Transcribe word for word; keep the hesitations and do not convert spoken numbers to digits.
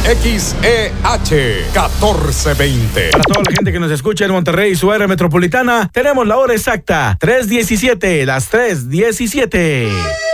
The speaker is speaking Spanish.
X E H catorce veinte. Para toda la gente que nos escucha en Monterrey y su área metropolitana, tenemos la hora exacta, tres diecisiete, las tres diecisiete.